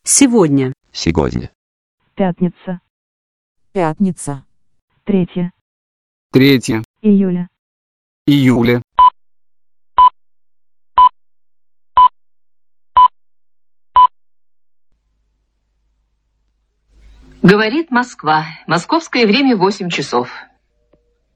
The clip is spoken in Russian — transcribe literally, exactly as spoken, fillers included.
Сегодня. Сегодня. Пятница. Пятница. Третье. Третье. Июля. Июля. Говорит Москва. Московское время восемь часов.